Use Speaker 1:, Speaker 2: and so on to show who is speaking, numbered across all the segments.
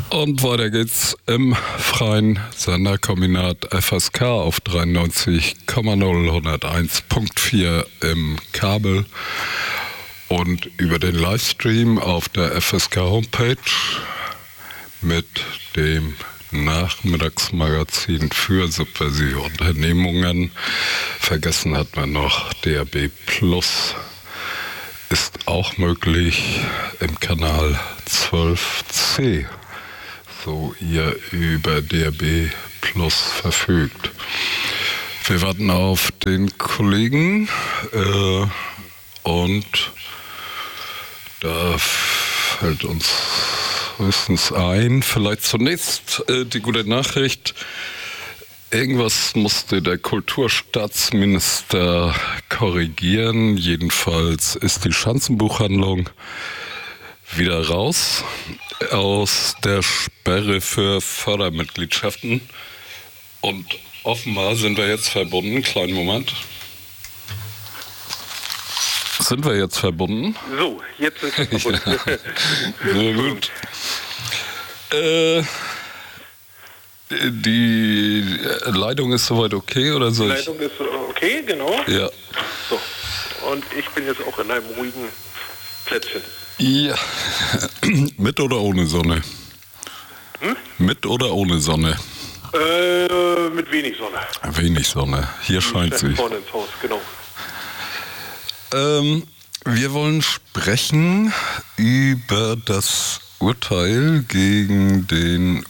Speaker 1: Und weiter geht's im freien Senderkombinat FSK auf 93,0 101.4 im Kabel und über den Livestream auf der FSK Homepage mit dem Nachmittagsmagazin für subversive Unternehmungen. Vergessen hat man noch, DAB Plus ist auch möglich im Kanal 12C, so ihr über DAB Plus verfügt. Wir warten auf den Kollegen und da fällt uns höchstens ein, vielleicht zunächst die gute Nachricht. Irgendwas musste der Kulturstaatsminister korrigieren. Jedenfalls ist die Schanzenbuchhandlung wieder raus aus der Sperre für Fördermitgliedschaften. Und offenbar sind wir jetzt verbunden. Kleinen Moment. Sind wir jetzt verbunden?
Speaker 2: So, jetzt sind wir verbunden.
Speaker 1: Sehr gut. Die Leitung ist soweit okay, oder soll ich?
Speaker 2: Die Leitung ist okay, genau.
Speaker 1: Ja.
Speaker 2: So, und ich bin jetzt auch in einem ruhigen Plätzchen.
Speaker 1: Ja. Mit oder ohne Sonne? Mit oder ohne Sonne?
Speaker 2: Mit wenig Sonne.
Speaker 1: Wenig Sonne. Hier scheint sie.
Speaker 2: Vorne ins Haus, genau.
Speaker 1: Wir wollen sprechen über das Urteil gegen den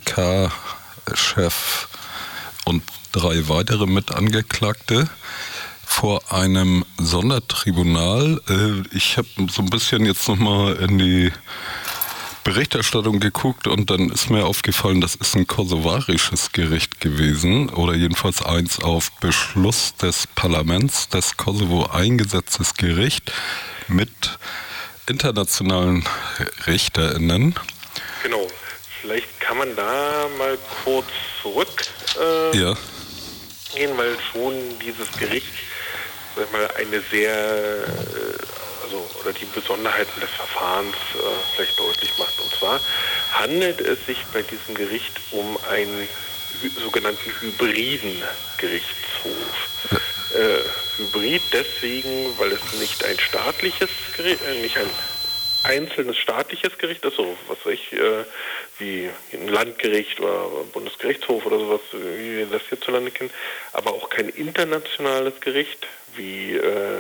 Speaker 1: UCK-Chef und 3 weitere Mitangeklagte vor einem Sondertribunal. Ich habe so ein bisschen jetzt nochmal in die Berichterstattung geguckt und dann ist mir aufgefallen, das ist ein kosovarisches Gericht gewesen oder jedenfalls eins auf Beschluss des Parlaments des Kosovo eingesetztes Gericht mit internationalen RichterInnen.
Speaker 2: Genau. Vielleicht kann man da mal kurz zurück
Speaker 1: Ja.
Speaker 2: gehen, weil schon dieses Gericht, sag ich mal, eine sehr oder die Besonderheiten des Verfahrens vielleicht deutlich macht. Und zwar handelt es sich bei diesem Gericht um einen sogenannten hybriden Gerichtshof. Hybrid deswegen, weil es nicht ein staatliches Gericht, nicht ein einzelnes staatliches Gericht ist, so was weiß ich, wie ein Landgericht oder Bundesgerichtshof oder sowas, wie wir das hierzulande kennen, aber auch kein internationales Gericht, wie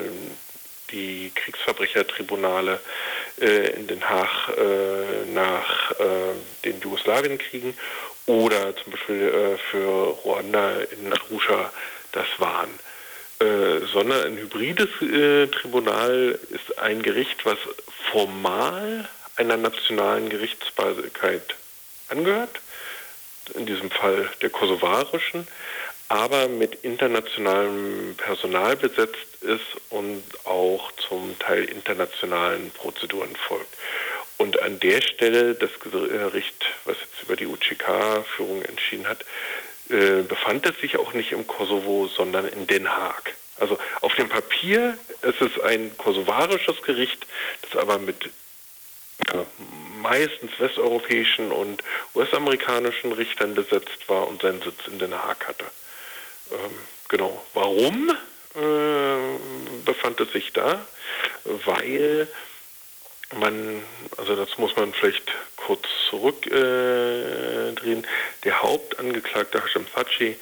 Speaker 2: die Kriegsverbrechertribunale in Den Haag nach den Jugoslawienkriegen oder zum Beispiel für Ruanda in Arusha das waren. Sondern ein hybrides Tribunal ist ein Gericht, was formal einer nationalen Gerichtsbarkeit angehört, in diesem Fall der kosovarischen, aber mit internationalem Personal besetzt ist und auch zum Teil internationalen Prozeduren folgt. Und an der Stelle das Gericht, was jetzt über die UCK-Führung entschieden hat, befand es sich auch nicht im Kosovo, sondern in Den Haag. Also auf dem Papier ist es ein kosovarisches Gericht, das aber mit meistens westeuropäischen und US-amerikanischen Richtern besetzt war und seinen Sitz in Den Haag hatte. Genau. Warum befand es sich da? Weil das muss man vielleicht kurz zurückdrehen, der Hauptangeklagte Hashim Thaçi,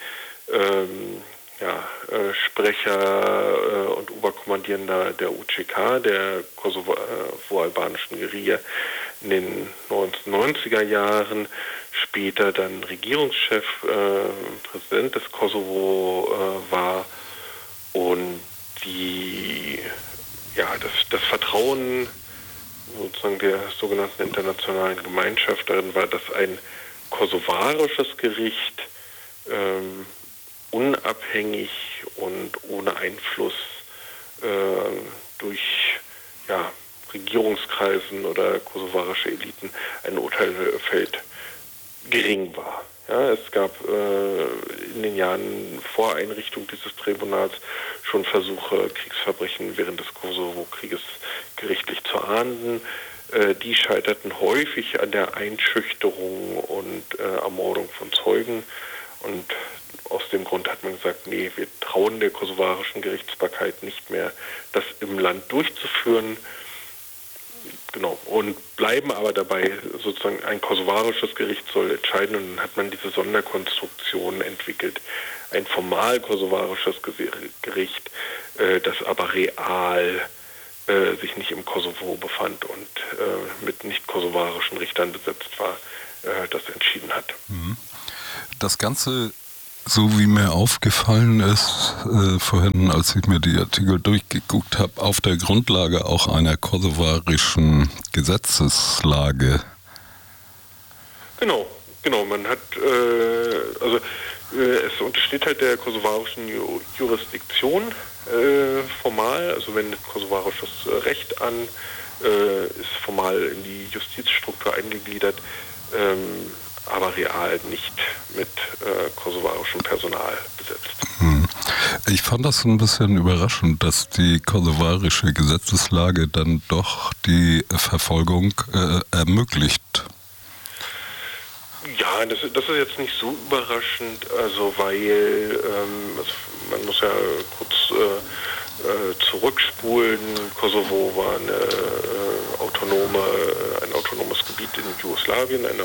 Speaker 2: Sprecher und Oberkommandierender der UCK, der kosovo-albanischen Guerilla in den 1990er Jahren, später dann Regierungschef, Präsident des Kosovo war und das Vertrauen sozusagen der sogenannten internationalen Gemeinschaft darin war, dass ein kosovarisches Gericht unabhängig und ohne Einfluss durch Regierungskreisen oder kosovarische Eliten ein Urteil fällt, gering war. Ja, es gab in den Jahren vor Einrichtung dieses Tribunals schon Versuche, Kriegsverbrechen während des Kosovo-Krieges gerichtlich zu ahnden. Die scheiterten häufig an der Einschüchterung und Ermordung von Zeugen. Und aus dem Grund hat man gesagt, nee, wir trauen der kosovarischen Gerichtsbarkeit nicht mehr, das im Land durchzuführen. Genau, und bleiben aber dabei, sozusagen ein kosovarisches Gericht soll entscheiden, und dann hat man diese Sonderkonstruktion entwickelt. Ein formal kosovarisches Gericht, das aber real sich nicht im Kosovo befand und mit nicht kosovarischen Richtern besetzt war, das entschieden hat.
Speaker 1: Das Ganze, so wie mir aufgefallen ist, vorhin, als ich mir die Artikel durchgeguckt habe, auf der Grundlage auch einer kosovarischen Gesetzeslage.
Speaker 2: Genau, man hat, es untersteht halt der kosovarischen Jurisdiktion formal, also wendet kosovarisches Recht an, ist formal in die Justizstruktur eingegliedert, aber real nicht mit kosovarischem Personal besetzt.
Speaker 1: Ich fand das ein bisschen überraschend, dass die kosovarische Gesetzeslage dann doch die Verfolgung ermöglicht.
Speaker 2: Ja, das ist jetzt nicht so überraschend, also weil man muss ja kurz zurückspulen. Kosovo war ein autonomes Gebiet in Jugoslawien, ein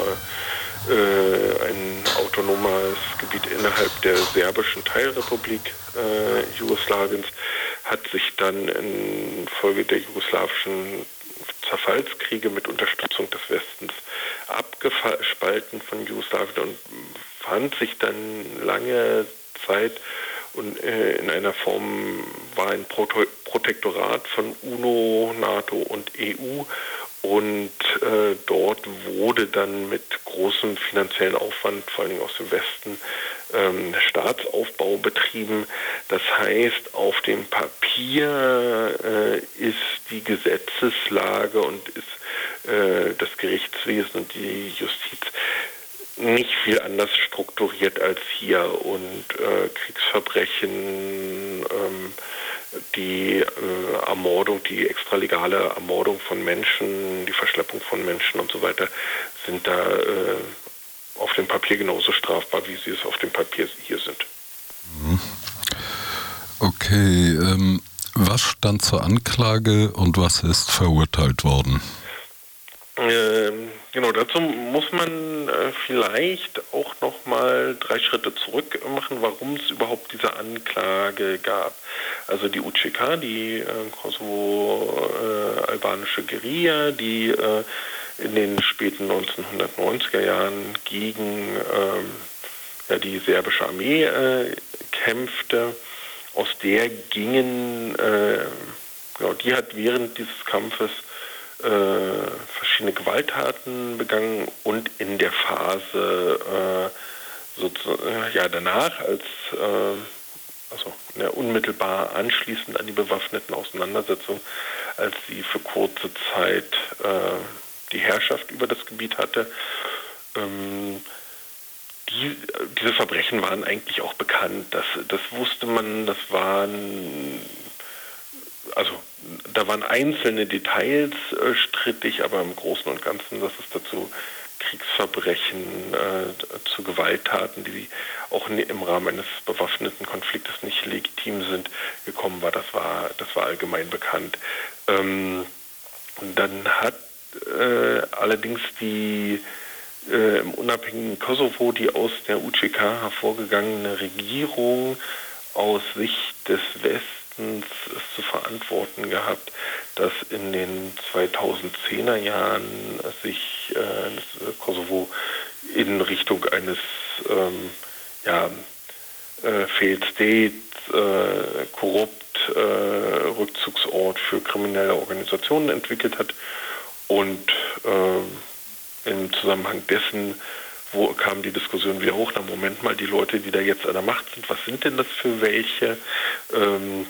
Speaker 2: autonomes Gebiet innerhalb der serbischen Teilrepublik Jugoslawiens, hat sich dann infolge der jugoslawischen Zerfallskriege mit Unterstützung des Westens abgespalten von Jugoslawien und fand sich dann lange Zeit und in einer Form war ein Protektorat von UNO, NATO und EU, und dort wurde dann mit großem finanziellen Aufwand, vor allen Dingen aus dem Westen, Staatsaufbau betrieben. Das heißt, auf dem Papier ist die Gesetzeslage und ist das Gerichtswesen und die Justiz nicht viel anders strukturiert als hier, und Kriegsverbrechen, die Ermordung, die extralegale Ermordung von Menschen, die Verschleppung von Menschen und so weiter sind da auf dem Papier genauso strafbar, wie sie es auf dem Papier hier sind.
Speaker 1: Okay, was stand zur Anklage und was ist verurteilt worden?
Speaker 2: Genau, dazu muss man vielleicht auch noch mal 3 Schritte zurück machen, warum es überhaupt diese Anklage gab. Also die UÇK, die kosovo-albanische Guerilla, die in den späten 1990er Jahren gegen die serbische Armee kämpfte, aus der gingen, die hat während dieses Kampfes verschiedene Gewalttaten begangen, und in der Phase danach, unmittelbar anschließend an die bewaffneten Auseinandersetzungen, als sie für kurze Zeit die Herrschaft über das Gebiet hatte, diese Verbrechen waren eigentlich auch bekannt. Das wusste man, da waren einzelne Details strittig, aber im Großen und Ganzen, dass es dazu Kriegsverbrechen, zu Gewalttaten, die auch im Rahmen eines bewaffneten Konfliktes nicht legitim sind, gekommen war, das war allgemein bekannt. Und dann hat allerdings die im unabhängigen Kosovo die aus der UÇK hervorgegangene Regierung aus Sicht des Westens es zu verantworten gehabt, dass in den 2010er Jahren sich das Kosovo in Richtung eines Failed State, korrupt, Rückzugsort für kriminelle Organisationen entwickelt hat, und im Zusammenhang dessen kam die Diskussion wieder hoch, Moment mal, die Leute, die da jetzt an der Macht sind, was sind denn das für welche? Dann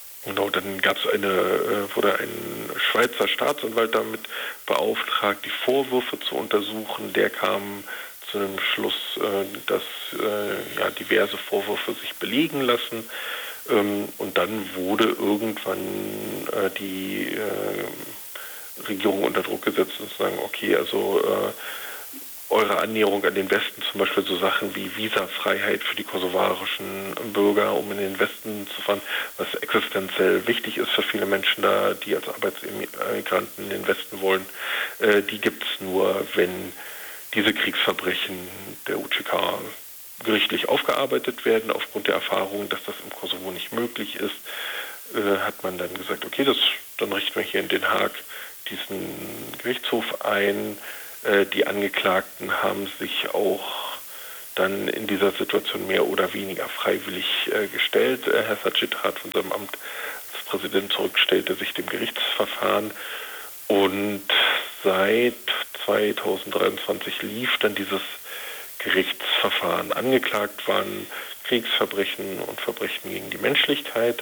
Speaker 2: wurde ein Schweizer Staatsanwalt damit beauftragt, die Vorwürfe zu untersuchen. Der kam zu dem Schluss, dass diverse Vorwürfe sich belegen lassen. Und dann wurde irgendwann die Regierung unter Druck gesetzt und zu sagen, okay, also eure Annäherung an den Westen, zum Beispiel so Sachen wie Visafreiheit für die kosovarischen Bürger, um in den Westen zu fahren, was existenziell wichtig ist für viele Menschen da, die als Arbeitsimmigranten in den Westen wollen, die gibt es nur, wenn diese Kriegsverbrechen der UÇK gerichtlich aufgearbeitet werden. Aufgrund der Erfahrung, dass das im Kosovo nicht möglich ist, hat man dann gesagt, okay, dann richten wir hier in Den Haag diesen Gerichtshof ein. Die Angeklagten haben sich auch dann in dieser Situation mehr oder weniger freiwillig gestellt. Herr Sachit trat von seinem Amt als Präsident zurück, stellte sich dem Gerichtsverfahren und seit 2023 lief dann dieses Gerichtsverfahren. Angeklagt waren Kriegsverbrechen und Verbrechen gegen die Menschlichkeit.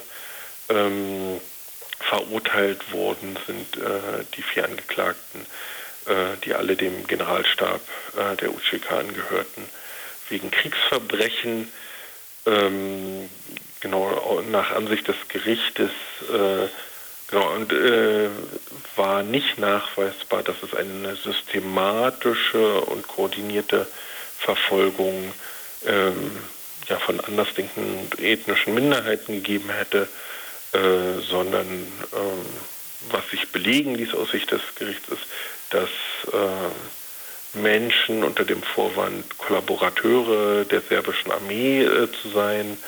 Speaker 2: Verurteilt worden sind die 4 Angeklagten, die alle dem Generalstab der UÇK angehörten, wegen Kriegsverbrechen. Genau, nach Ansicht des Gerichtes war nicht nachweisbar, dass es eine systematische und koordinierte Verfolgung von andersdenkenden und ethnischen Minderheiten gegeben hätte, sondern was sich belegen ließ aus Sicht des Gerichts ist, dass Menschen unter dem Vorwand Kollaborateure der serbischen Armee zu sein,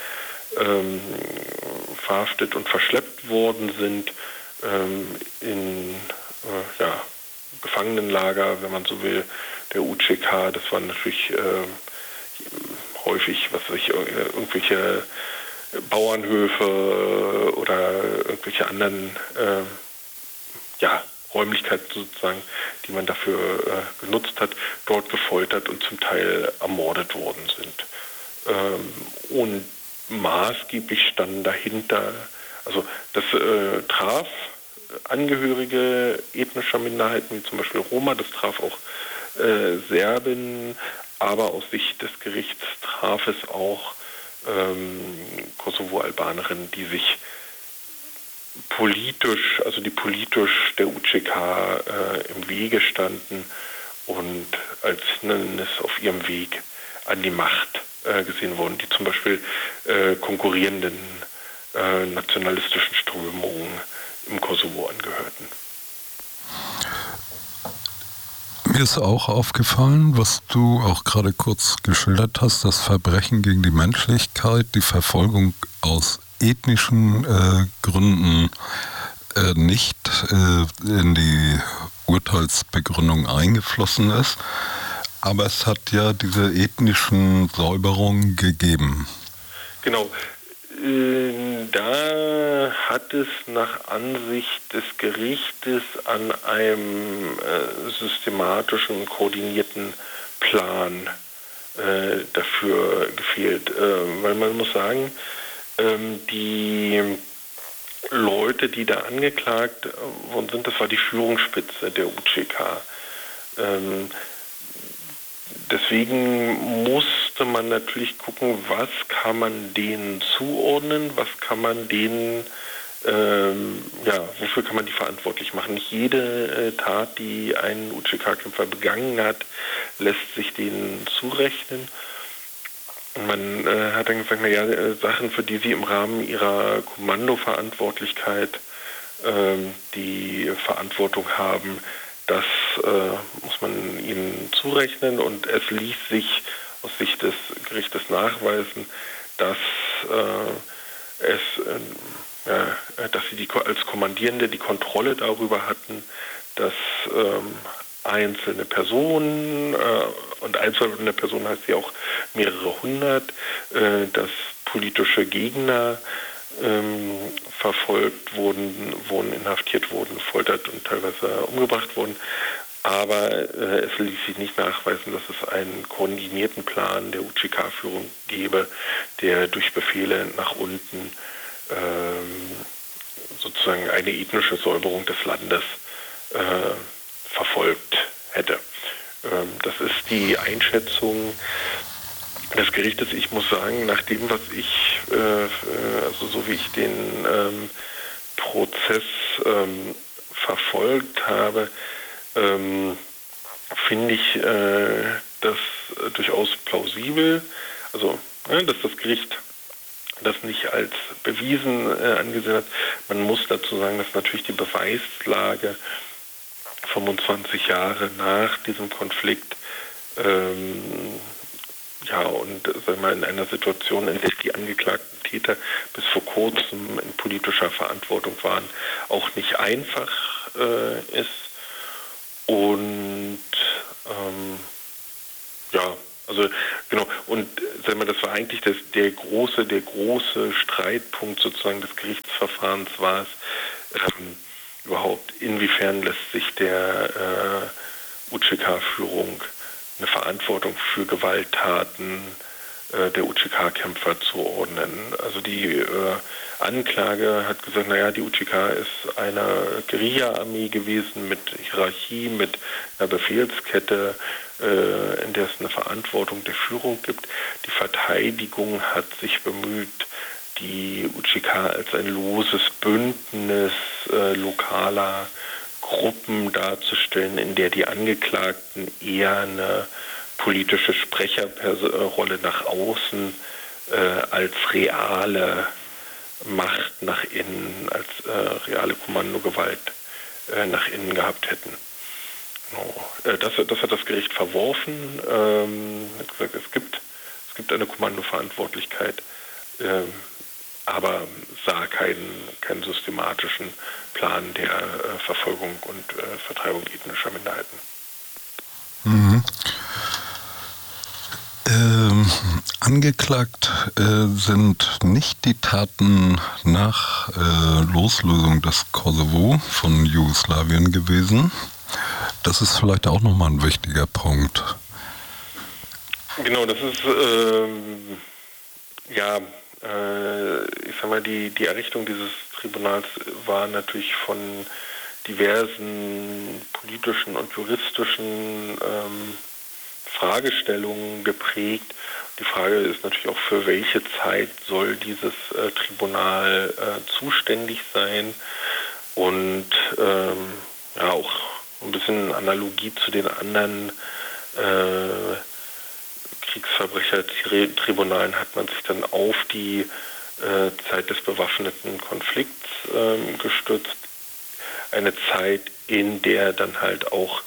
Speaker 2: verhaftet und verschleppt worden sind in Gefangenenlager, wenn man so will, der UÇK. Das waren natürlich häufig, irgendwelche Bauernhöfe oder irgendwelche anderen Räumlichkeiten sozusagen, die man dafür genutzt hat, dort gefoltert und zum Teil ermordet worden sind. Und maßgeblich standen dahinter, also das traf Angehörige ethnischer Minderheiten, wie zum Beispiel Roma, das traf auch Serben, aber aus Sicht des Gerichts traf es auch Kosovo-Albanerinnen, die sich politisch der UÇK im Wege standen und als Hindernis auf ihrem Weg an die Macht gesehen wurden, die zum Beispiel konkurrierenden nationalistischen Strömungen im Kosovo angehörten.
Speaker 1: Mir ist auch aufgefallen, was du auch gerade kurz geschildert hast, das Verbrechen gegen die Menschlichkeit, die Verfolgung aus ethnischen Gründen nicht in die Urteilsbegründung eingeflossen ist. Aber es hat ja diese ethnischen Säuberungen gegeben.
Speaker 2: Genau. Da hat es nach Ansicht des Gerichtes an einem systematischen, koordinierten Plan dafür gefehlt. Weil man muss sagen, die Leute, die da angeklagt worden sind, das war die Führungsspitze der UÇK. Deswegen musste man natürlich gucken, was kann man denen zuordnen, was kann man denen, wofür kann man die verantwortlich machen. Nicht jede Tat, die ein UÇK-Kämpfer begangen hat, lässt sich denen zurechnen. Man hat dann gesagt, Sachen, für die sie im Rahmen ihrer Kommandoverantwortlichkeit die Verantwortung haben, das muss man ihnen zurechnen, und es ließ sich aus Sicht des Gerichtes nachweisen, dass sie als Kommandierende die Kontrolle darüber hatten, dass einzelne Personen, und einzelne Personen heißt ja auch mehrere hundert, dass politische Gegner verfolgt wurden, inhaftiert wurden, gefoltert und teilweise umgebracht wurden. Aber es ließ sich nicht nachweisen, dass es einen koordinierten Plan der UÇK-Führung gäbe, der durch Befehle nach unten sozusagen eine ethnische Säuberung des Landes verfolgt hätte. Das ist die Einschätzung des Gerichtes. Ich muss sagen, nach dem, was ich, so wie ich den Prozess verfolgt habe, finde ich das durchaus plausibel. Also, dass das Gericht das nicht als bewiesen angesehen hat. Man muss dazu sagen, dass natürlich die Beweislage 25 Jahre nach diesem Konflikt und sag mal, in einer Situation, in der die angeklagten Täter bis vor kurzem in politischer Verantwortung waren, auch nicht einfach ist. Und also genau, und sag mal, das war eigentlich der große Streitpunkt sozusagen des Gerichtsverfahrens war es, überhaupt, inwiefern lässt sich der UCK-Führung eine Verantwortung für Gewalttaten der UCK-Kämpfer zuordnen. Also die Anklage hat gesagt, die UCK ist eine Guerilla-Armee gewesen mit Hierarchie, mit einer Befehlskette, in der es eine Verantwortung der Führung gibt. Die Verteidigung hat sich bemüht, die UCK als ein loses Bündnis lokaler Gruppen darzustellen, in der die Angeklagten eher eine politische Sprecherrolle nach außen als reale Macht nach innen, als reale Kommandogewalt nach innen gehabt hätten. Das hat das Gericht verworfen. Hat gesagt, es gibt eine Kommandoverantwortlichkeit, aber sah keinen systematischen Plan der Verfolgung und Vertreibung ethnischer Minderheiten.
Speaker 1: Mhm. Angeklagt sind nicht die Taten nach Loslösung des Kosovo von Jugoslawien gewesen. Das ist vielleicht auch nochmal ein wichtiger Punkt.
Speaker 2: Genau, das ist ich sag mal, die Errichtung dieses Tribunals war natürlich von diversen politischen und juristischen Fragestellungen geprägt. Die Frage ist natürlich auch, für welche Zeit soll dieses Tribunal zuständig sein, und auch ein bisschen Analogie zu den anderen Kriegsverbrechertribunalen hat man sich dann auf die Zeit des bewaffneten Konflikts gestützt. Eine Zeit, in der dann halt auch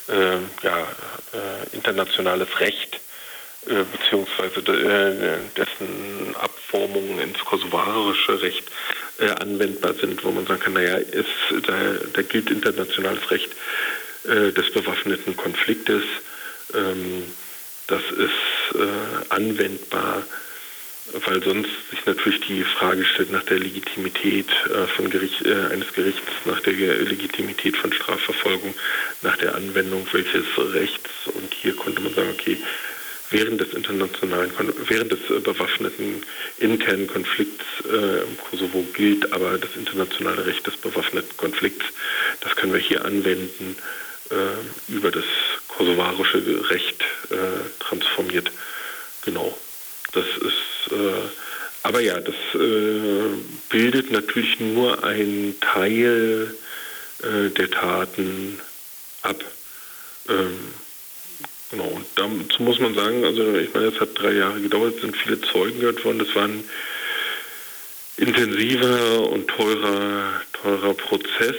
Speaker 2: internationales Recht beziehungsweise dessen Abformungen ins kosovarische Recht anwendbar sind, wo man sagen kann, da gilt internationales Recht des bewaffneten Konfliktes. Das ist anwendbar, weil sonst sich natürlich die Frage stellt nach der Legitimität eines Gerichts, nach der Legitimität von Strafverfolgung, nach der Anwendung welches Rechts. Und hier konnte man sagen, okay, während des bewaffneten internen Konflikts im Kosovo gilt aber das internationale Recht des bewaffneten Konflikts. Das können wir hier anwenden, über das kosovarische Recht transformiert. Genau. Das ist, das bildet natürlich nur einen Teil der Taten ab. Genau, und dazu muss man sagen, also ich meine, es hat 3 Jahre gedauert, es sind viele Zeugen gehört worden, das war ein intensiver und teurer Prozess.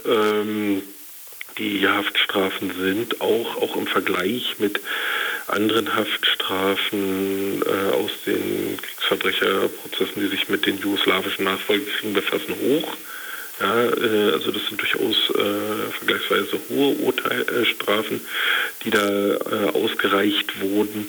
Speaker 2: Die Haftstrafen sind auch im Vergleich mit anderen Haftstrafen aus den Kriegsverbrecherprozessen, die sich mit den jugoslawischen Nachfolgekriegen befassen, hoch. Ja, also das sind durchaus vergleichsweise hohe Urteilsstrafen, die da ausgereicht wurden.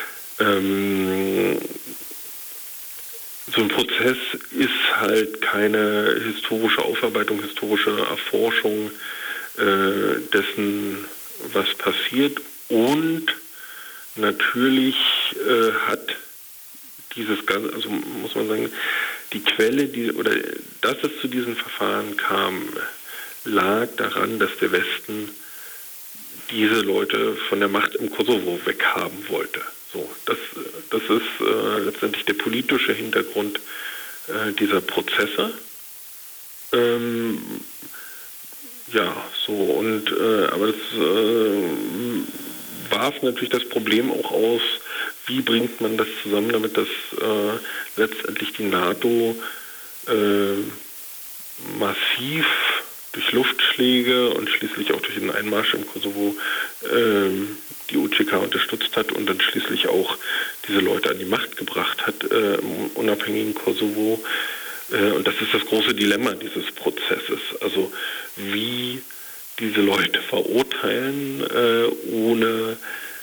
Speaker 2: So ein Prozess ist halt keine historische Aufarbeitung, historische Erforschung dessen, was passiert. Und natürlich hat dieses Ganze, also muss man sagen, die Quelle, dass es zu diesen Verfahren kam, lag daran, dass der Westen diese Leute von der Macht im Kosovo weghaben wollte. So, das ist letztendlich der politische Hintergrund dieser Prozesse. Ja, so und aber das warf natürlich das Problem auch aus, wie bringt man das zusammen, damit das letztendlich die NATO massiv durch Luftschläge und schließlich auch durch den Einmarsch im Kosovo die UCK unterstützt hat und dann schließlich auch diese Leute an die Macht gebracht hat im unabhängigen Kosovo. Und das ist das große Dilemma dieses Prozesses. Also wie diese Leute verurteilen, ohne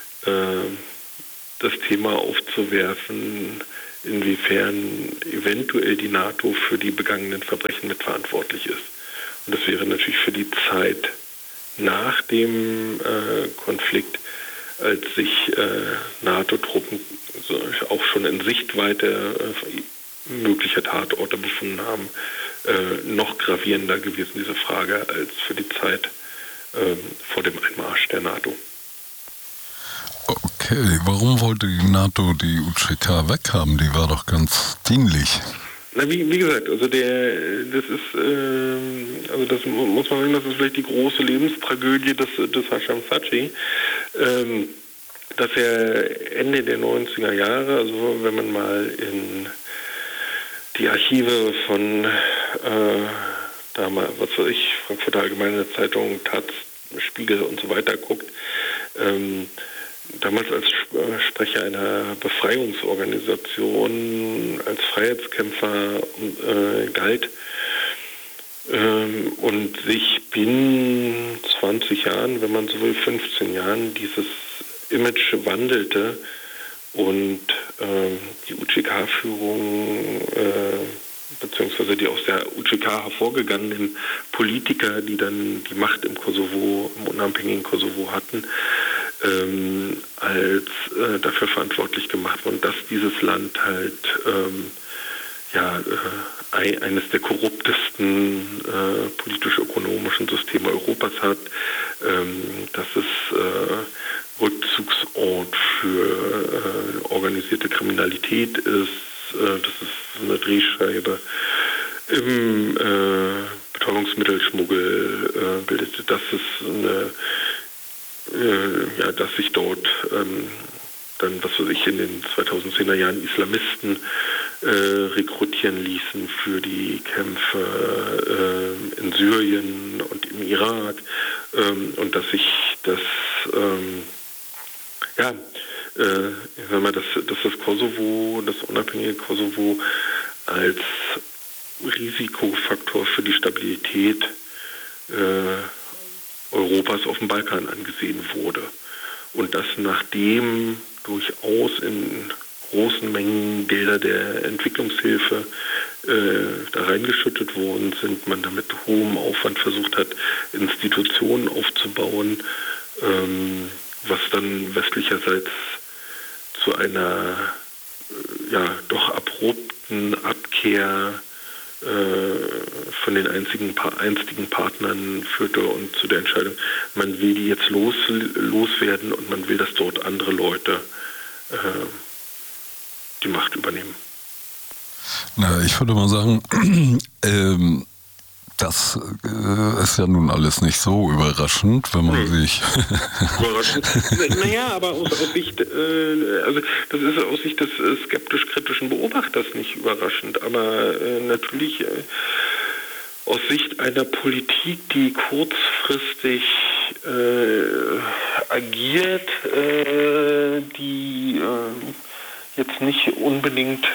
Speaker 2: das Thema aufzuwerfen, inwiefern eventuell die NATO für die begangenen Verbrechen mitverantwortlich ist. Und das wäre natürlich für die Zeit nach dem Konflikt, als sich NATO-Truppen auch schon in Sichtweite möglicher Tatorte befunden haben, noch gravierender gewesen, diese Frage, als für die Zeit vor dem Einmarsch der NATO.
Speaker 1: Okay, warum wollte die NATO die UCK weghaben? Die war doch ganz dienlich.
Speaker 2: Na, wie gesagt, also das muss man sagen, das ist vielleicht die große Lebenstragödie des Hasham Thaçi, dass er Ende der 90er Jahre, also wenn man mal in die Archive von damals, was weiß ich, Frankfurter Allgemeine Zeitung, Taz, Spiegel und so weiter guckt, damals als Sprecher einer Befreiungsorganisation, als Freiheitskämpfer galt und sich binnen 20 Jahren, wenn man so will, 15 Jahren, dieses Image wandelte und die UCK-Führung beziehungsweise die aus der UCK hervorgegangenen Politiker, die dann die Macht im Kosovo, im unabhängigen Kosovo hatten, als dafür verantwortlich gemacht worden, dass dieses Land halt eines der korruptesten politisch-ökonomischen Systeme Europas hat, dass es Rückzugsort für organisierte Kriminalität ist, dass es eine Drehscheibe im Betäubungsmittelschmuggel bildete, dass es dass sich dort dann, was weiß ich, in den 2010er Jahren Islamisten rekrutieren ließen für die Kämpfe in Syrien und im Irak und dass sich das dass das Kosovo, das unabhängige Kosovo als Risikofaktor für die Stabilität Europas auf dem Balkan angesehen wurde. Und das nachdem durchaus in großen Mengen Gelder der Entwicklungshilfe da reingeschüttet worden sind, man da mit hohem Aufwand versucht hat, Institutionen aufzubauen, was dann westlicherseits zu einer doch abrupten Abkehr von den einstigen Partnern führte und zu der Entscheidung, man will die jetzt loswerden und man will, dass dort andere Leute die Macht übernehmen.
Speaker 1: Na, ich würde mal sagen, das ist ja nun alles nicht so überraschend, wenn man sich...
Speaker 2: Überraschend? Naja, aber aus Sicht, das ist aus Sicht des skeptisch-kritischen Beobachters nicht überraschend, aber natürlich aus Sicht einer Politik, die kurzfristig agiert, die jetzt nicht unbedingt...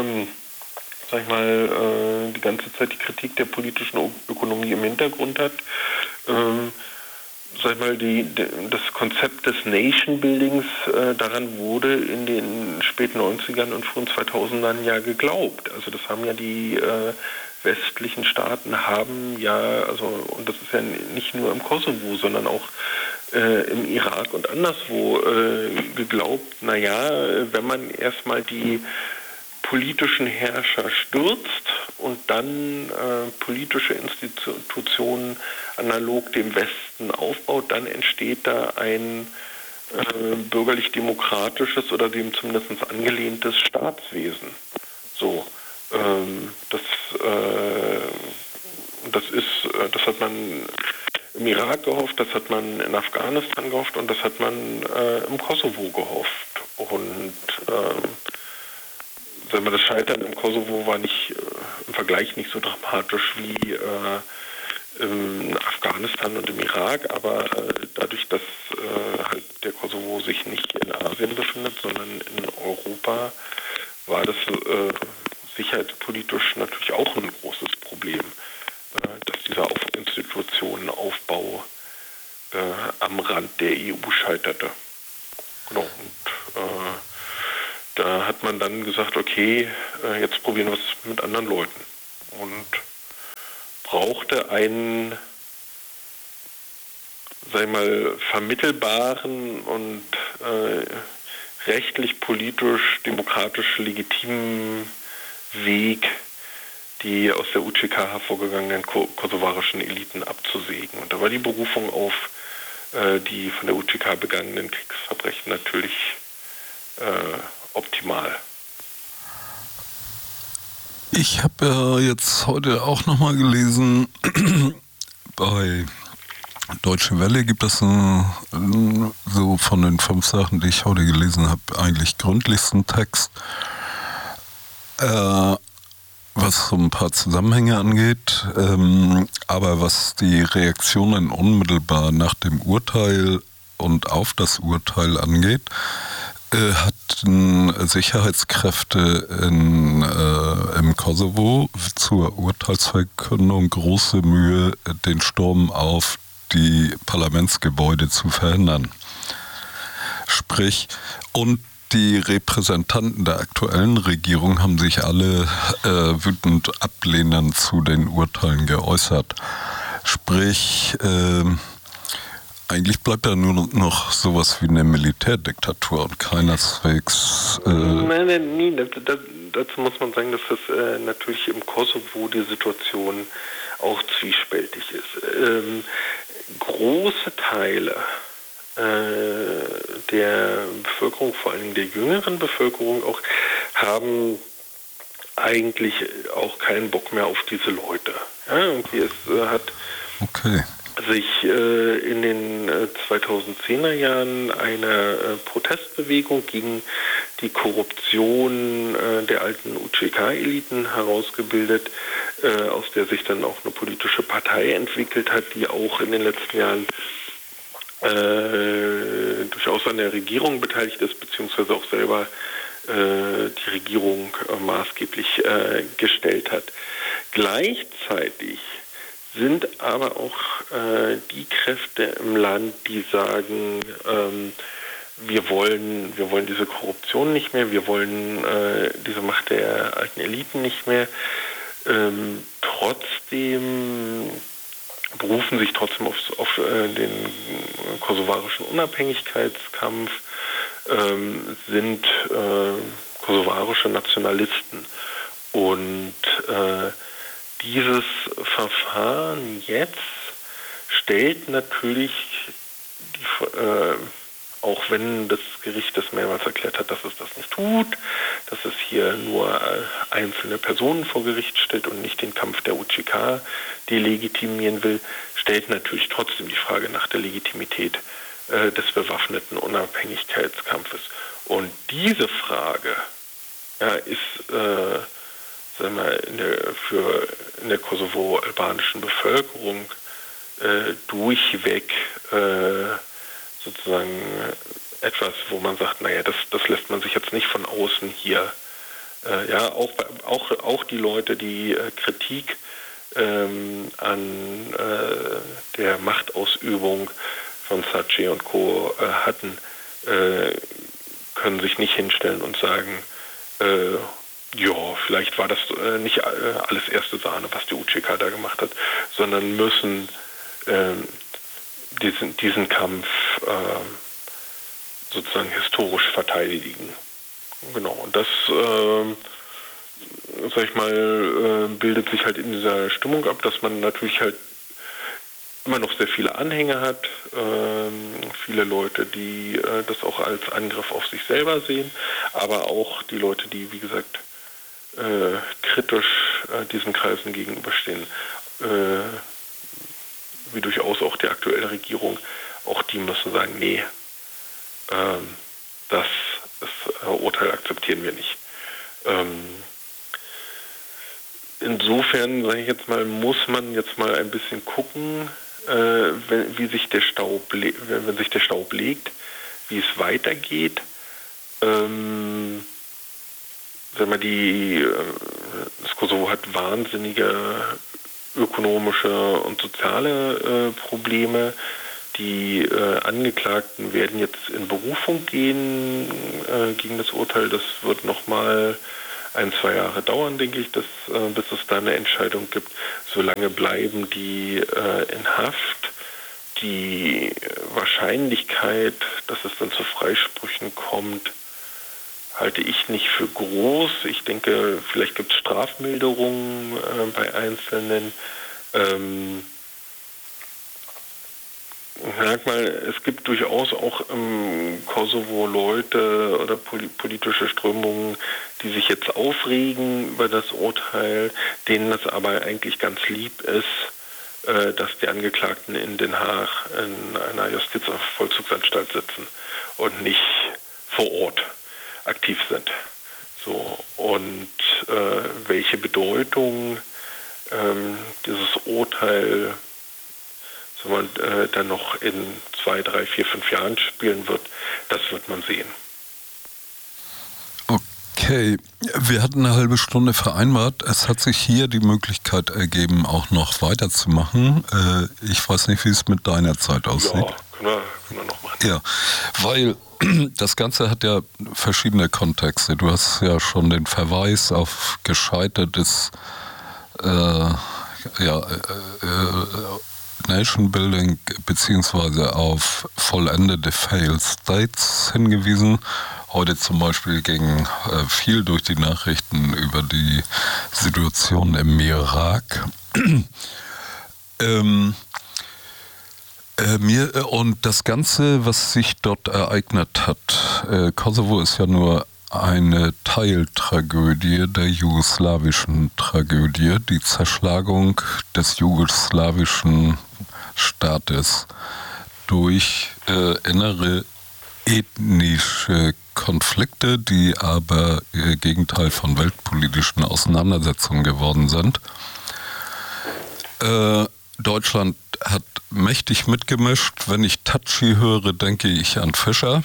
Speaker 2: die ganze Zeit die Kritik der politischen Ökonomie im Hintergrund hat. Das Konzept des Nation-Buildings, daran wurde in den späten 90ern und frühen 2000ern ja geglaubt. Also das haben ja die westlichen Staaten und das ist ja nicht nur im Kosovo, sondern auch im Irak und anderswo geglaubt, wenn man erstmal die politischen Herrscher stürzt und dann politische Institutionen analog dem Westen aufbaut, dann entsteht da ein bürgerlich-demokratisches oder dem zumindest angelehntes Staatswesen. So, das hat man im Irak gehofft, das hat man in Afghanistan gehofft und das hat man im Kosovo gehofft. Und sagen wir, das Scheitern im Kosovo war nicht im Vergleich nicht so dramatisch wie in Afghanistan und im Irak, aber dadurch, dass halt der Kosovo sich nicht in Asien befindet, sondern in Europa, war das sicherheitspolitisch natürlich auch ein großes Problem, dass dieser Institutionenaufbau am Rand der EU scheiterte. Genau. Und da hat man dann gesagt, okay, jetzt probieren wir es mit anderen Leuten. Und brauchte einen, sag ich mal, vermittelbaren und rechtlich, politisch, demokratisch legitimen Weg, die aus der UÇK hervorgegangenen kosovarischen Eliten abzusägen. Und da war die Berufung auf die von der UÇK begangenen Kriegsverbrechen natürlich optimal.
Speaker 1: Ich habe ja jetzt heute auch nochmal gelesen, bei Deutsche Welle gibt es so von den 5 Sachen, die ich heute gelesen habe, eigentlich gründlichsten Text, was so ein paar Zusammenhänge angeht, aber was die Reaktionen unmittelbar nach dem Urteil und auf das Urteil angeht, hatten Sicherheitskräfte im Kosovo zur Urteilsverkündung große Mühe, den Sturm auf die Parlamentsgebäude zu verhindern. Sprich, und die Repräsentanten der aktuellen Regierung haben sich alle wütend ablehnend zu den Urteilen geäußert. Sprich, eigentlich bleibt da nur noch sowas wie eine Militärdiktatur und keineswegs...
Speaker 2: Nein, dazu muss man sagen, dass das natürlich im Kosovo die Situation auch zwiespältig ist. Große Teile der Bevölkerung, vor allem der jüngeren Bevölkerung auch, haben eigentlich auch keinen Bock mehr auf diese Leute. Ja, irgendwie es hat sich in den 2010er Jahren eine Protestbewegung gegen die Korruption der alten UÇK-Eliten herausgebildet, aus der sich dann auch eine politische Partei entwickelt hat, die auch in den letzten Jahren durchaus an der Regierung beteiligt ist, beziehungsweise auch selber die Regierung maßgeblich gestellt hat. Gleichzeitig sind aber auch die Kräfte im Land, die sagen, wir wollen diese Korruption nicht mehr, wir wollen diese Macht der alten Eliten nicht mehr. Trotzdem berufen sich trotzdem auf den kosovarischen Unabhängigkeitskampf, sind kosovarische Nationalisten. Und dieses Verfahren jetzt stellt natürlich, auch wenn das Gericht das mehrmals erklärt hat, dass es das nicht tut, dass es hier nur einzelne Personen vor Gericht stellt und nicht den Kampf der UÇK delegitimieren will, stellt natürlich trotzdem die Frage nach der Legitimität des bewaffneten Unabhängigkeitskampfes. Und diese Frage ist in der kosovo-albanischen Bevölkerung durchweg sozusagen etwas, wo man sagt, naja, das lässt man sich jetzt nicht von außen hier. Auch die Leute, die Kritik an der Machtausübung von Saatchi und Co. hatten, können sich nicht hinstellen und sagen, vielleicht war das nicht alles erste Sahne, was die UÇK da gemacht hat, sondern müssen diesen Kampf sozusagen historisch verteidigen. Genau, und das, bildet sich halt in dieser Stimmung ab, dass man natürlich halt immer noch sehr viele Anhänger hat, viele Leute, die das auch als Angriff auf sich selber sehen, aber auch die Leute, die, wie gesagt, kritisch diesen Kreisen gegenüberstehen, wie durchaus auch die aktuelle Regierung, auch die müssen sagen, nee, das Urteil akzeptieren wir nicht. Insofern, sage ich jetzt mal, muss man jetzt mal ein bisschen gucken, wenn sich der Staub legt, wie es weitergeht. Das Kosovo hat wahnsinnige ökonomische und soziale Probleme. Die Angeklagten werden jetzt in Berufung gehen gegen das Urteil. Das wird nochmal 1-2 Jahre dauern, denke ich, bis es da eine Entscheidung gibt. Solange bleiben die in Haft. Die Wahrscheinlichkeit, dass es dann zu Freisprüchen kommt, halte ich nicht für groß. Ich denke, vielleicht gibt es Strafmilderungen bei Einzelnen. Sag mal, es gibt durchaus auch im Kosovo Leute oder politische Strömungen, die sich jetzt aufregen über das Urteil, denen das aber eigentlich ganz lieb ist, dass die Angeklagten in Den Haag in einer Justizvollzugsanstalt sitzen und nicht vor Ort aktiv sind. So, und welche Bedeutung dieses Urteil dann noch in 2, 3, 4, 5 Jahren spielen wird, das wird man sehen.
Speaker 1: Okay, wir hatten eine halbe Stunde vereinbart. Es hat sich hier die Möglichkeit ergeben, auch noch weiterzumachen. Ich weiß nicht, wie es mit deiner Zeit aussieht.
Speaker 2: Ja, können wir noch machen.
Speaker 1: Ja, weil das Ganze hat ja verschiedene Kontexte. Du hast ja schon den Verweis auf gescheitertes Nation Building beziehungsweise auf vollendete Failed States hingewiesen. Heute zum Beispiel ging viel durch die Nachrichten über die Situation im Irak. Und das Ganze, was sich dort ereignet hat, Kosovo ist ja nur eine Teiltragödie der jugoslawischen Tragödie, die Zerschlagung des jugoslawischen Staates durch innere ethnische Konflikte, die aber Gegenteil von weltpolitischen Auseinandersetzungen geworden sind. Deutschland hat mächtig mitgemischt. Wenn ich Tatschi höre, denke ich an Fischer.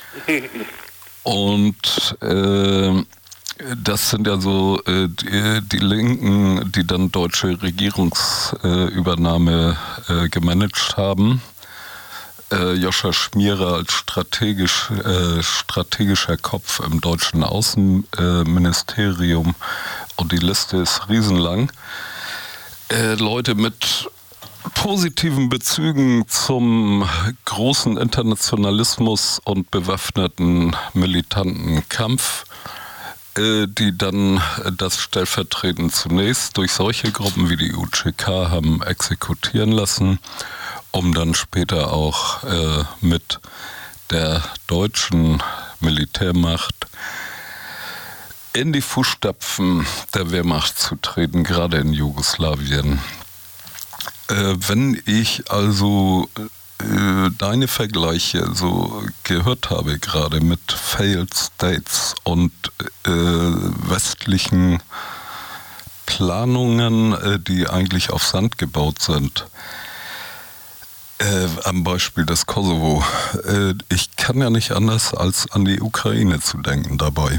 Speaker 1: Und das sind ja so die Linken, die dann deutsche Regierungsübernahme gemanagt haben. Joscha Schmierer als strategischer Kopf im deutschen Außenministerium. Und die Liste ist riesenlang. Leute mit positiven Bezügen zum großen Internationalismus und bewaffneten militanten Kampf, die dann das stellvertretend zunächst durch solche Gruppen wie die UCK haben exekutieren lassen, um dann später auch mit der deutschen Militärmacht in die Fußstapfen der Wehrmacht zu treten, gerade in Jugoslawien. Wenn ich also deine Vergleiche so gehört habe, gerade mit Failed States und westlichen Planungen, die eigentlich auf Sand gebaut sind, am Beispiel des Kosovo, ich kann ja nicht anders als an die Ukraine zu denken dabei.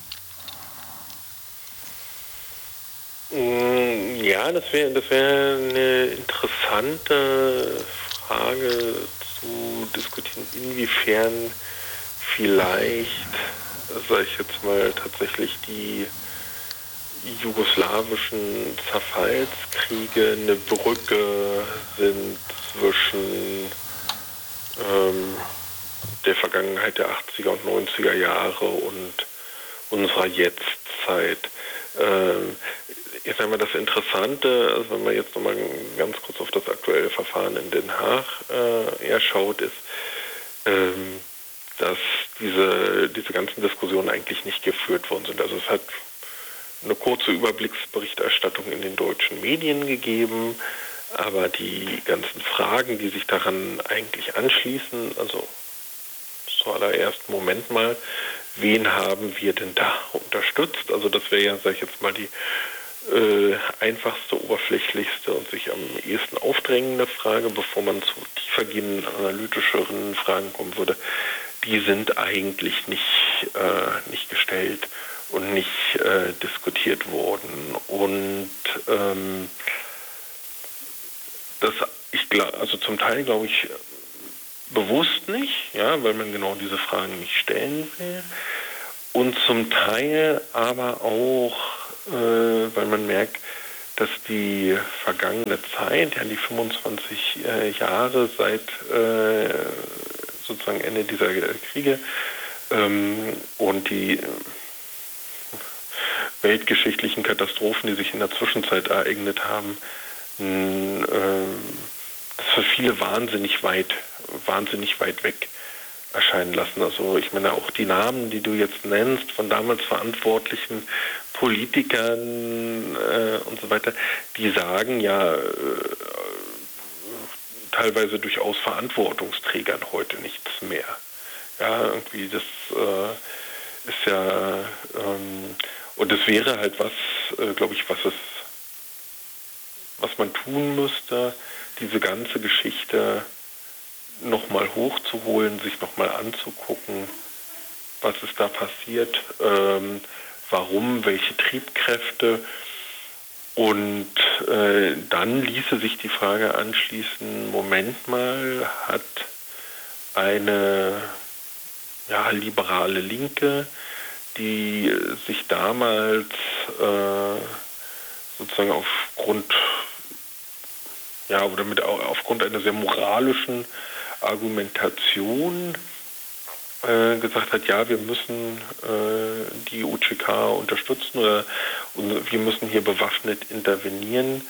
Speaker 2: Ja, das wäre eine interessante Frage zu diskutieren, inwiefern vielleicht, sage ich jetzt mal, tatsächlich die jugoslawischen Zerfallskriege eine Brücke sind zwischen der Vergangenheit der 80er und 90er Jahre und unserer Jetztzeit. Ich sage mal, das Interessante, also wenn man jetzt nochmal ganz kurz auf das aktuelle Verfahren in Den Haag schaut, ist, dass diese ganzen Diskussionen eigentlich nicht geführt worden sind. Also es hat eine kurze Überblicksberichterstattung in den deutschen Medien gegeben, Aber die ganzen Fragen, die sich daran eigentlich anschließen, also zuallererst, Moment mal, wen haben wir denn da unterstützt? Also das wäre ja, sag ich jetzt mal, die einfachste, oberflächlichste und sich am ehesten aufdrängende Frage, bevor man zu tiefergehenden, analytischeren Fragen kommen würde. Die sind eigentlich nicht gestellt und nicht diskutiert worden. Und also zum Teil glaube ich bewusst nicht, ja, weil man genau diese Fragen nicht stellen will. Und zum Teil aber auch, weil man merkt, dass die vergangene Zeit, ja, die 25 Jahre seit sozusagen Ende dieser Kriege und die weltgeschichtlichen Katastrophen, die sich in der Zwischenzeit ereignet haben, das für viele wahnsinnig weit weg erscheinen lassen. Also ich meine, auch die Namen, die du jetzt nennst, von damals verantwortlichen Politikern und so weiter, die sagen ja teilweise durchaus Verantwortungsträgern heute nichts mehr. Ja, irgendwie das ist ja und es wäre halt was, glaube ich, was man tun müsste, diese ganze Geschichte nochmal hochzuholen, sich nochmal anzugucken, was ist da passiert, warum, welche Triebkräfte. Und dann ließe sich die Frage anschließen, Moment mal, hat eine liberale Linke, die sich damals sozusagen aufgrund einer sehr moralischen Argumentation gesagt hat, ja, wir müssen die UCK unterstützen und wir müssen hier bewaffnet intervenieren,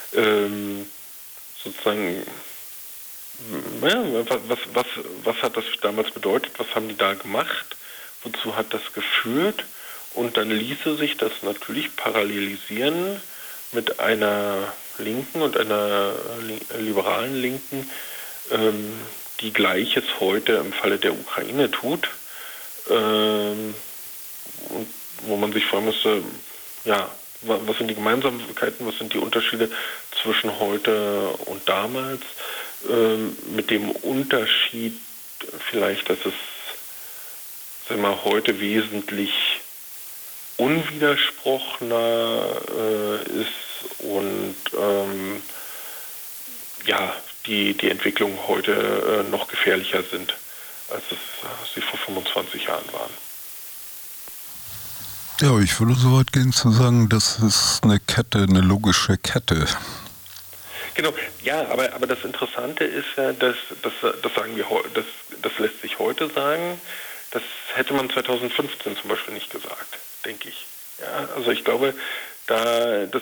Speaker 2: sozusagen, ja, was hat das damals bedeutet, was haben die da gemacht, wozu hat das geführt? Und dann ließe sich das natürlich parallelisieren mit einer Linken und einer liberalen Linken, die Gleiches heute im Falle der Ukraine tut, und wo man sich fragen müsste, ja, was sind die Gemeinsamkeiten, was sind die Unterschiede zwischen heute und damals, mit dem Unterschied vielleicht, dass es, sagen wir mal, heute wesentlich unwidersprochener ist und die Entwicklungen heute noch gefährlicher sind, als sie vor 25 Jahren waren.
Speaker 1: Ja, ich würde so weit gehen zu sagen, das ist eine logische Kette.
Speaker 2: Genau, ja, aber das Interessante ist ja, das sagen wir, das lässt sich heute sagen, das hätte man 2015 zum Beispiel nicht gesagt, denke ich. Ja, also ich glaube, das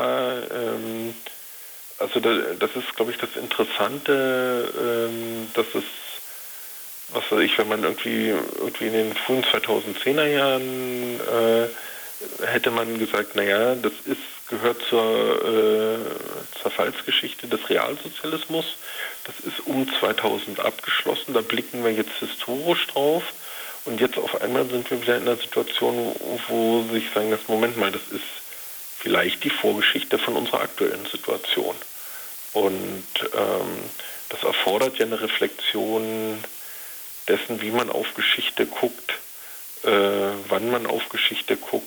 Speaker 2: ist, glaube ich, das Interessante, dass es, was weiß ich, wenn man irgendwie in den frühen 2010er Jahren hätte man gesagt, naja, das gehört zur Zerfallsgeschichte des Realsozialismus, das ist um 2000 abgeschlossen, da blicken wir jetzt historisch drauf und jetzt auf einmal sind wir wieder in einer Situation, wo sich sagen, das Moment mal, das ist vielleicht die Vorgeschichte von unserer aktuellen Situation. Und das erfordert ja eine Reflexion dessen, wie man auf Geschichte guckt, wann man auf Geschichte guckt,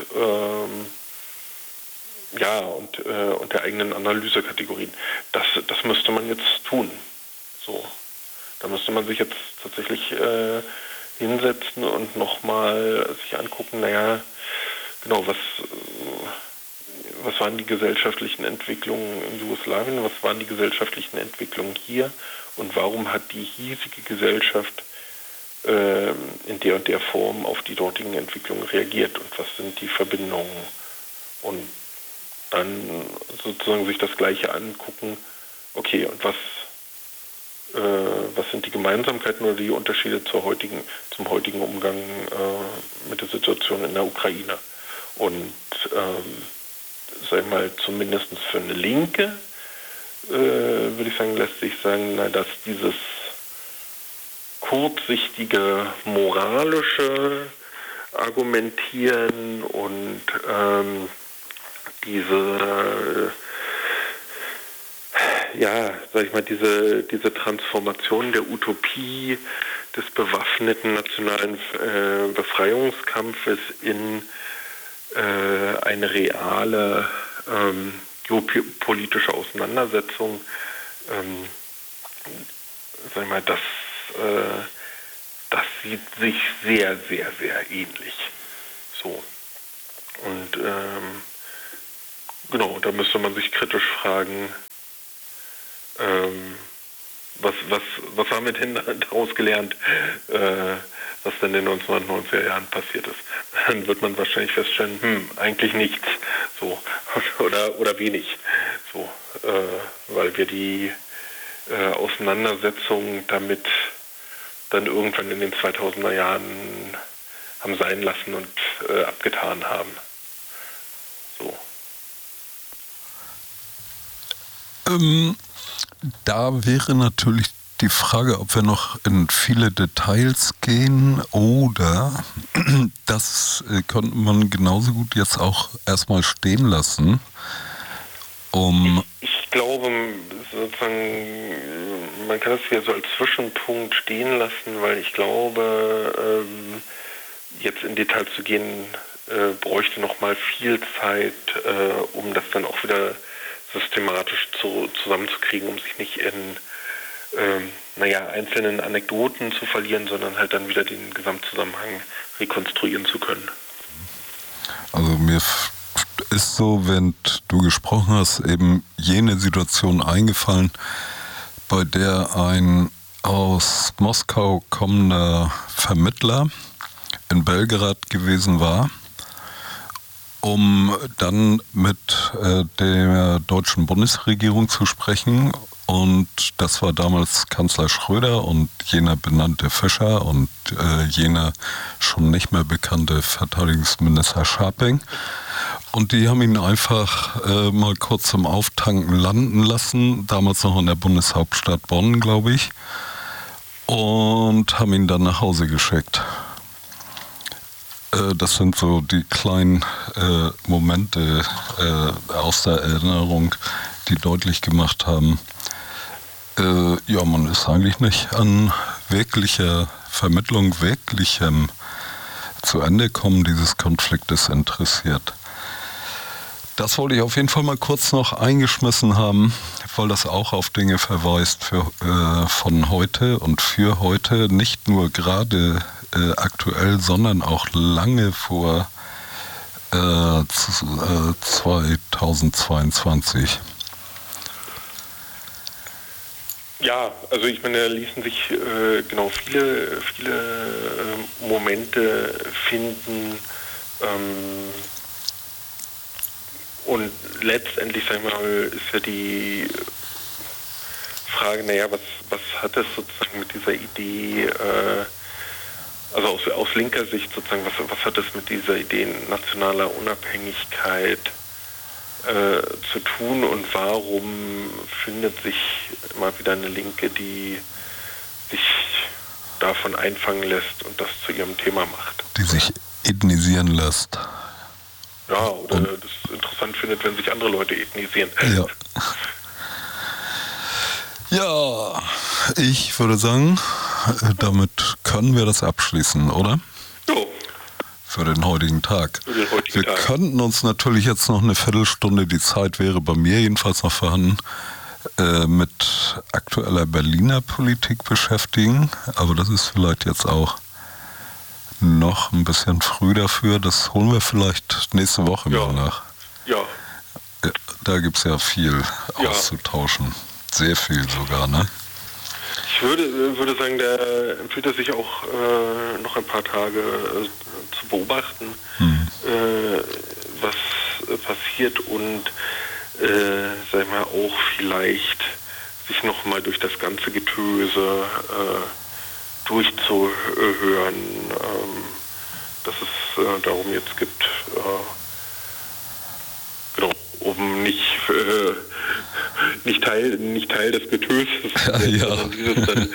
Speaker 2: und der eigenen Analysekategorien. Das müsste man jetzt tun. So, da müsste man sich jetzt tatsächlich hinsetzen und nochmal sich angucken, naja, genau, was waren die gesellschaftlichen Entwicklungen in Jugoslawien, was waren die gesellschaftlichen Entwicklungen hier und warum hat die hiesige Gesellschaft in der und der Form auf die dortigen Entwicklungen reagiert und was sind die Verbindungen und dann sozusagen sich das Gleiche angucken, okay, und was sind die Gemeinsamkeiten oder die Unterschiede zum heutigen Umgang mit der Situation in der Ukraine. Und sag ich mal, zumindest für eine Linke würde ich sagen, lässt sich sagen, dass dieses kurzsichtige moralische Argumentieren und diese Transformation der Utopie des bewaffneten nationalen Befreiungskampfes in eine reale geopolitische Auseinandersetzung, das sieht sich sehr, sehr, sehr ähnlich. So. Und genau, da müsste man sich kritisch fragen, was haben wir denn daraus gelernt, was denn in den 1990er Jahren passiert ist. Dann wird man wahrscheinlich feststellen, eigentlich nichts, so, oder wenig, so, weil wir die Auseinandersetzung damit dann irgendwann in den 2000er Jahren haben sein lassen und abgetan haben. So.
Speaker 1: Da wäre natürlich die Frage, ob wir noch in viele Details gehen oder das könnte man genauso gut jetzt auch erstmal stehen lassen.
Speaker 2: Ich glaube, sozusagen, man kann es hier so als Zwischenpunkt stehen lassen, weil ich glaube, jetzt in Detail zu gehen, bräuchte noch mal viel Zeit, um das dann auch wieder systematisch zusammenzukriegen, um sich nicht in einzelnen Anekdoten zu verlieren, sondern halt dann wieder den Gesamtzusammenhang rekonstruieren zu können.
Speaker 1: Also mir ist so, wenn du gesprochen hast, eben jene Situation eingefallen, bei der ein aus Moskau kommender Vermittler in Belgrad gewesen war, um dann mit der deutschen Bundesregierung zu sprechen. Und das war damals Kanzler Schröder und jener benannte Fischer und jener schon nicht mehr bekannte Verteidigungsminister Scharping. Und die haben ihn einfach mal kurz zum Auftanken landen lassen, damals noch in der Bundeshauptstadt Bonn, glaube ich, und haben ihn dann nach Hause geschickt. Das sind so die kleinen Momente aus der Erinnerung, die deutlich gemacht haben, man ist eigentlich nicht an wirklicher Vermittlung, wirklichem zu Ende kommen dieses Konfliktes interessiert. Das wollte ich auf jeden Fall mal kurz noch eingeschmissen haben, weil das auch auf Dinge verweist von heute und für heute, nicht nur gerade aktuell, sondern auch lange vor 2022.
Speaker 2: Ja, also ich meine, da ließen sich viele Momente finden und letztendlich, sagen wir mal, ist ja die Frage, was hat es sozusagen mit dieser Idee, also aus linker Sicht sozusagen, was hat es mit dieser Idee nationaler Unabhängigkeit zu tun und warum findet sich immer wieder eine Linke, die sich davon einfangen lässt und das zu ihrem Thema macht.
Speaker 1: Die sich ethnisieren lässt.
Speaker 2: Ja, oder das interessant findet, wenn sich andere Leute ethnisieren.
Speaker 1: Ja. Ja, ich würde sagen, damit können wir das abschließen, oder?
Speaker 2: Jo.
Speaker 1: Für den heutigen Tag. Wir könnten uns natürlich jetzt noch eine Viertelstunde, die Zeit wäre bei mir jedenfalls noch vorhanden, mit aktueller Berliner Politik beschäftigen. Aber das ist vielleicht jetzt auch noch ein bisschen früh dafür. Das holen wir vielleicht nächste Woche mal nach.
Speaker 2: Ja.
Speaker 1: Da gibt es ja viel auszutauschen. Sehr viel sogar, ne?
Speaker 2: Ich würde sagen, da empfiehlt es sich auch noch ein paar Tage zu beobachten, was passiert und sag ich mal, auch vielleicht sich nochmal durch das ganze Getöse durchzuhören, dass es darum jetzt gibt, genau, um nicht nicht Teil des Getöses, sondern dieses dann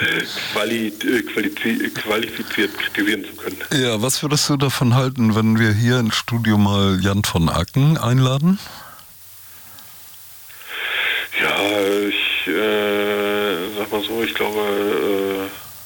Speaker 2: qualifiziert kritisieren zu können.
Speaker 1: Ja, was würdest du davon halten, wenn wir hier ins Studio mal Jan von Acken einladen?
Speaker 2: Ja, ich sag mal so, ich glaube,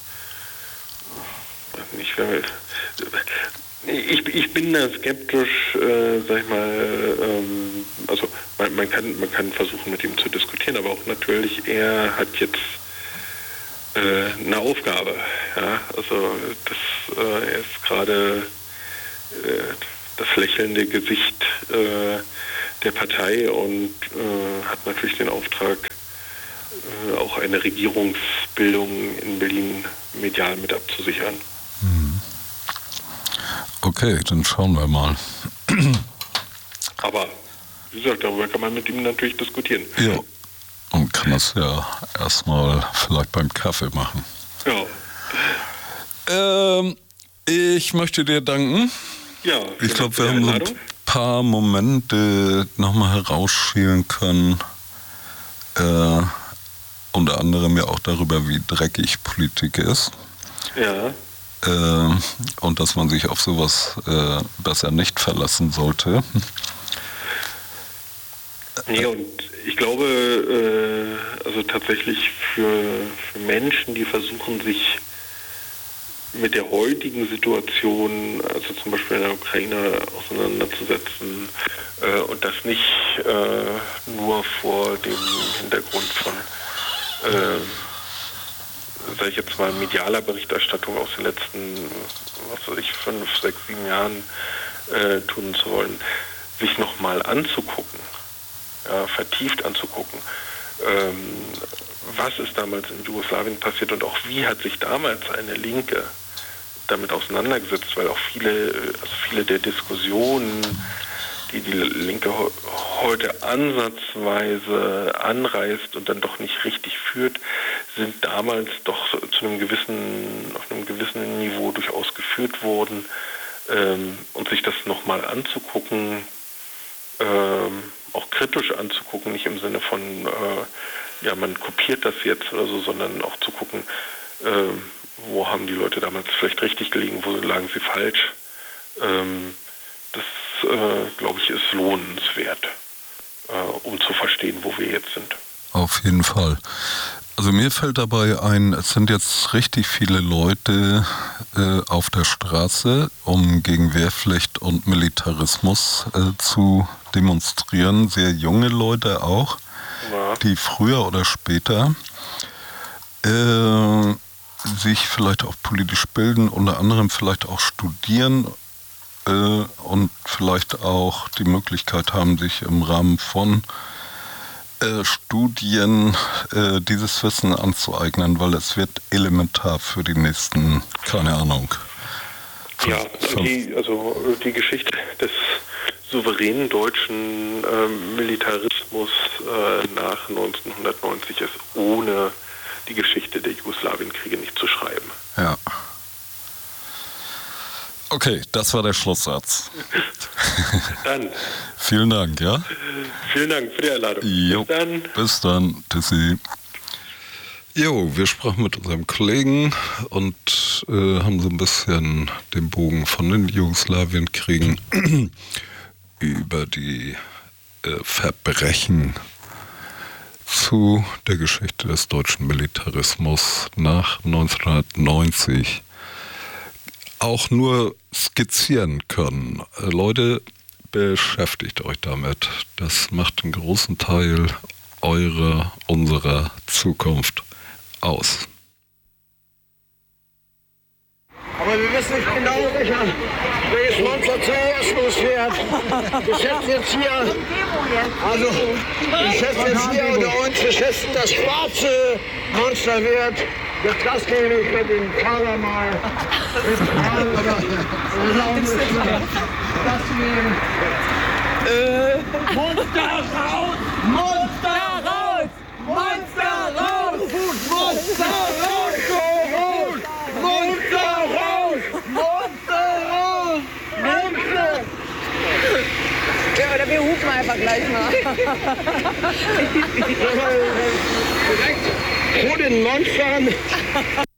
Speaker 2: ich bin da skeptisch, sag ich mal, also man kann versuchen, mit ihm zu diskutieren, aber auch natürlich, er hat jetzt eine Aufgabe, ja, also er ist gerade das lächelnde Gesicht der Partei und hat natürlich den Auftrag, auch eine Regierungsbildung in Berlin medial mit abzusichern.
Speaker 1: Okay, dann schauen wir mal.
Speaker 2: Aber, wie gesagt, darüber kann man mit ihm natürlich diskutieren.
Speaker 1: Ja, und kann das ja erstmal vielleicht beim Kaffee machen.
Speaker 2: Ja.
Speaker 1: Ich möchte dir danken.
Speaker 2: Ja,
Speaker 1: ich glaube, wir haben so ein paar Momente nochmal herausschälen können. Unter anderem ja auch darüber, wie dreckig Politik ist.
Speaker 2: Ja.
Speaker 1: Und dass man sich auf sowas besser nicht verlassen sollte.
Speaker 2: Nee, und ich glaube, also tatsächlich für Menschen, die versuchen, sich mit der heutigen Situation, also zum Beispiel in der Ukraine, auseinanderzusetzen und das nicht nur vor dem Hintergrund von sage ich jetzt mal, medialer Berichterstattung aus den letzten, 5, 6, 7 Jahren tun zu wollen, sich nochmal anzugucken, ja, vertieft anzugucken, was ist damals in Jugoslawien passiert und auch wie hat sich damals eine Linke damit auseinandergesetzt, weil auch viele der Diskussionen, die Linke heute ansatzweise anreißt und dann doch nicht richtig führt, sind damals doch auf einem gewissen Niveau durchaus geführt worden. Und sich das nochmal anzugucken, auch kritisch anzugucken, nicht im Sinne von, man kopiert das jetzt oder so, sondern auch zu gucken, wo haben die Leute damals vielleicht richtig gelegen, wo lagen sie falsch. Das, glaube ich, ist lohnenswert, um zu verstehen, wo wir jetzt sind.
Speaker 1: Auf jeden Fall. Also mir fällt dabei ein, es sind jetzt richtig viele Leute auf der Straße, um gegen Wehrpflicht und Militarismus zu demonstrieren. Sehr junge Leute auch, ja, die früher oder später sich vielleicht auch politisch bilden, unter anderem vielleicht auch studieren und vielleicht auch die Möglichkeit haben, sich im Rahmen von Studien dieses Wissen anzueignen, weil es wird elementar für die nächsten, keine Ahnung.
Speaker 2: Ja, die Geschichte des souveränen deutschen Militarismus nach 1990 ist ohne die Geschichte der Jugoslawienkriege nicht zu schreiben.
Speaker 1: Ja. Okay, das war der Schlusssatz.
Speaker 2: Dann.
Speaker 1: Vielen Dank, ja?
Speaker 2: Vielen Dank für die Einladung.
Speaker 1: Jo, bis dann. Bis dann. Tschüssi. Jo, wir sprachen mit unserem Kollegen und haben so ein bisschen den Bogen von den Jugoslawienkriegen über die Verbrechen zu der Geschichte des deutschen Militarismus nach 1990 auch nur skizzieren können. Leute, beschäftigt euch damit. Das macht einen großen Teil unserer Zukunft aus.
Speaker 3: Aber wir wissen nicht genau, welches Monster zuerst losfährt. Wir schätzen jetzt hier, unter uns, wir schätzen, das schwarze Monster wird. Jetzt lass gehen, ich werde den Fahrer mal fragen, oder Monster raus! Monster raus! Monster raus! Monster raus! Monster raus! Monster raus! Monster!
Speaker 4: Ja, oder wir hupen einfach. einfach gleich mal.
Speaker 3: Direkt vor den Monstern